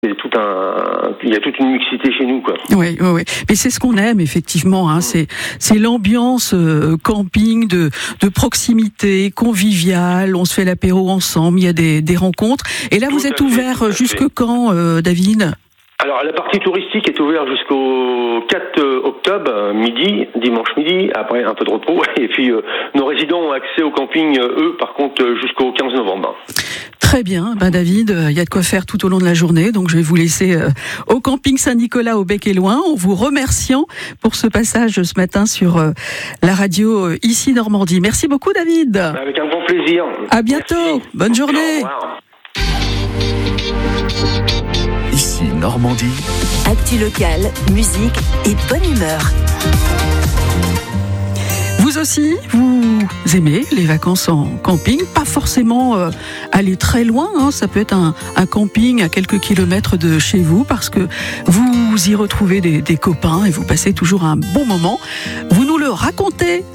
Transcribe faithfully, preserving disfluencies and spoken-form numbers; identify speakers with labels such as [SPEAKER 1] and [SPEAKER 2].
[SPEAKER 1] C'est tout un, il y a toute une mixité chez nous, quoi.
[SPEAKER 2] Oui, oui, oui. Mais c'est ce qu'on aime, effectivement, hein. C'est, c'est l'ambiance euh, camping de, de proximité, conviviale. On se fait l'apéro ensemble, il y a des, des rencontres. Et là,
[SPEAKER 1] Tout
[SPEAKER 2] vous
[SPEAKER 1] à
[SPEAKER 2] êtes
[SPEAKER 1] fait,
[SPEAKER 2] ouvert
[SPEAKER 1] tout à
[SPEAKER 2] jusque
[SPEAKER 1] fait.
[SPEAKER 2] quand, euh, David ?
[SPEAKER 1] Alors, la partie touristique est ouverte jusqu'au quatre octobre, euh, midi, dimanche midi, après un peu de repos. Et puis, euh, nos résidents ont accès au camping, euh, eux, par contre, euh, jusqu'au quinze novembre. Très
[SPEAKER 2] bien, ben David, il y a de quoi faire tout au long de la journée, donc je vais vous laisser euh, au camping Saint-Nicolas au Bec et Loin, en vous remerciant pour ce passage ce matin sur euh, la radio euh, ici Normandie. Merci beaucoup, David.
[SPEAKER 1] Avec un grand plaisir.
[SPEAKER 2] À bientôt.
[SPEAKER 1] Merci.
[SPEAKER 2] Bonne journée.
[SPEAKER 1] Au revoir.
[SPEAKER 3] Ici Normandie.
[SPEAKER 4] Actu locale, musique et bonne humeur.
[SPEAKER 2] Vous aussi, vous aimez les vacances en camping, pas forcément euh, aller très loin, hein. Ça peut être un, un camping à quelques kilomètres de chez vous parce que vous y retrouvez des, des copains et vous passez toujours un bon moment. Vous nous le racontez